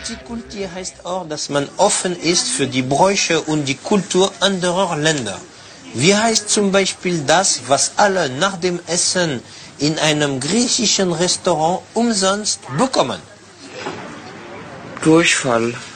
Multikulti heißt auch, dass man offen ist für die Bräuche und die Kultur anderer Länder. Wie heißt zum Beispiel das, was alle nach dem Essen in einem griechischen Restaurant umsonst bekommen? Durchfall.